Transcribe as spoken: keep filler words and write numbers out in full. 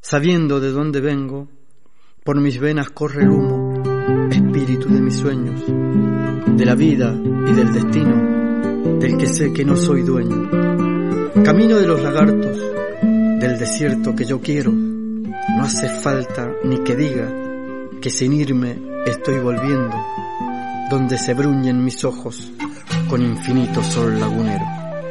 sabiendo de dónde vengo, por mis venas corre el humo, espíritu de mis sueños, de la vida y del destino, del que sé que no soy dueño. Camino de los lagartos, del desierto que yo quiero, no hace falta ni que diga que sin irme estoy volviendo, donde se bruñen mis ojos con infinito sol lagunero.